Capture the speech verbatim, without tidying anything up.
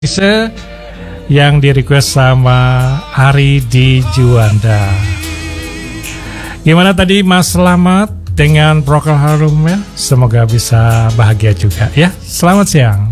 yang di request sama Ari di Juanda. Gimana tadi Mas Selamat dengan Procol Harum ya? Semoga bisa bahagia juga ya. Selamat siang.